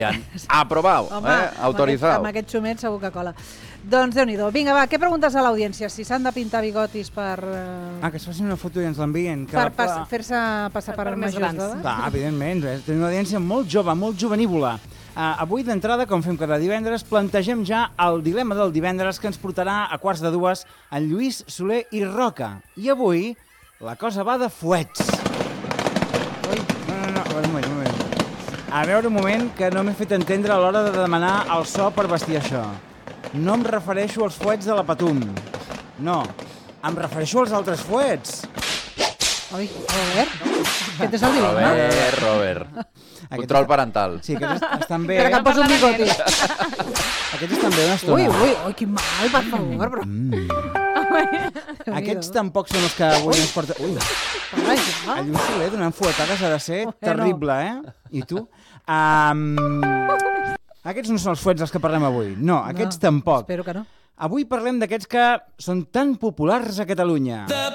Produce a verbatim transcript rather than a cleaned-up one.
Aprovat, eh? Autorizat. Amb aquest xumet segur que cola. Doncs Déu-n'hi-do. Vinga, va, què preguntes a l'audiència? Si s'han de pintar bigotis per... Ah, que es facin una foto i ens l'envien. Per fer-se passar per majors d'edat? Clar, evidentment. Tenim una audiència molt jove, molt jovenívola. Uh, avui d'entrada, com fem cada divendres, plantegem ja el dilema del divendres que ens portarà a quarts de dues en Lluís, Soler i Roca. I avui la cosa va de fuets. Ui, no, no, no, un moment, un moment. A veure un moment que no m'he fet entendre a l'hora de demanar el so per vestir això. No em refereixo als fuets de la Patum. No, em refereixo als altres fuets. Ui, Robert, aquest és el dilema. Robert, Robert. Control parental. Sí, aquests estan bé. Espera que em poso un bigoti. Aquests estan bé una estona. Ui, ui, ui, quin mal, per favor. Però... Mm. Aquests tampoc són els que avui ens porta... Ui, el Lluís Soler donant fuetades ha de ser terrible, eh? I tu? Um... Aquests no són els fuets dels que parlem avui. No, aquests tampoc. Espero que no. Avui parlem d'aquests que són tan populars a Catalunya.